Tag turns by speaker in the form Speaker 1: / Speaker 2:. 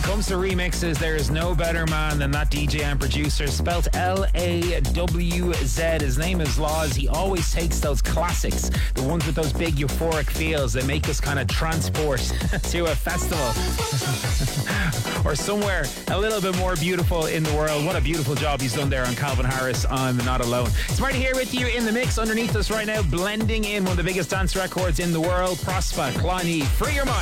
Speaker 1: it comes to remixes, there is no better man than that DJ and producer, spelt Lawz. His name is Lawz. He always takes those classics, the ones with those big euphoric feels that make us kind of transport to a festival or somewhere a little bit more beautiful in the world. What a beautiful job he's done there on Calvin Harris on Not Alone. Smarty here with you in the mix underneath us right now, blending in one of the biggest dance records in the world, Prospa Cloney, Free Your Mind.